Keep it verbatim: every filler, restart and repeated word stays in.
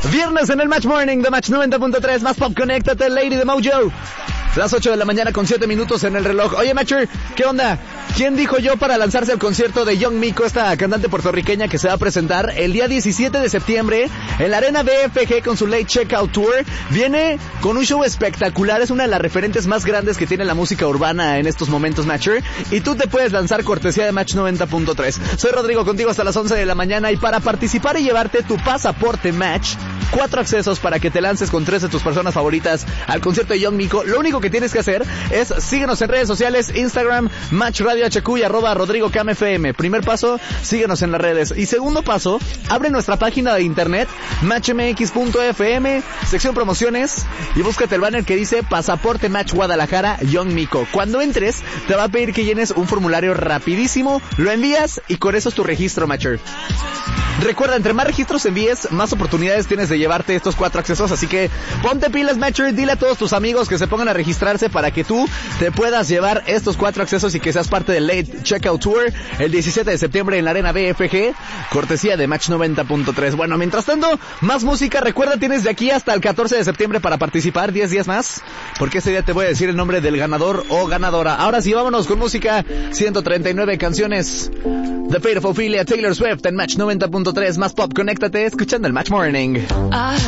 Viernes en el Match Morning de Match noventa punto tres, más pop, conéctate, Lady de Mojo. Las ocho de la mañana con siete minutos en el reloj. Oye, Matcher, ¿qué onda? ¿Quién dijo yo para lanzarse al concierto de Young Miko, esta cantante puertorriqueña que se va a presentar el día diecisiete de septiembre en la Arena B F G con su Late Checkout Tour? Viene con un show espectacular, es una de las referentes más grandes que tiene la música urbana en estos momentos, Matcher, y tú te puedes lanzar cortesía de Match noventa punto tres. Soy Rodrigo, contigo hasta las once de la mañana, y para participar y llevarte tu pasaporte Match, cuatro accesos para que te lances con tres de tus personas favoritas al concierto de Young Miko, lo único que tienes que hacer es síguenos en redes sociales, Instagram, Match Radio H Q y arroba Rodrigo Cam F M. Primer paso, síguenos en las redes. Y segundo paso, abre nuestra página de internet, match m x punto f m, sección promociones, y búscate el banner que dice Pasaporte Match Guadalajara Young Miko. Cuando entres, te va a pedir que llenes un formulario rapidísimo, lo envías y con eso es tu registro, Matcher. Recuerda, entre más registros envíes, más oportunidades tienes de llevarte estos cuatro accesos, así que ponte pilas, Matcher, dile a todos tus amigos que se pongan a registrarse para que tú te puedas llevar estos cuatro accesos y que seas parte del Late Checkout Tour el diecisiete de septiembre en la Arena B F G, cortesía de Match noventa punto tres. Bueno, mientras tanto, más música. Recuerda, tienes de aquí hasta el catorce de septiembre para participar, diez días más, porque ese día te voy a decir el nombre del ganador o ganadora. Ahora sí, vámonos con música. ciento treinta y nueve canciones. The Fate of Ophelia, Taylor Swift en Match noventa punto tres, más pop, conéctate, escuchando el Match Morning.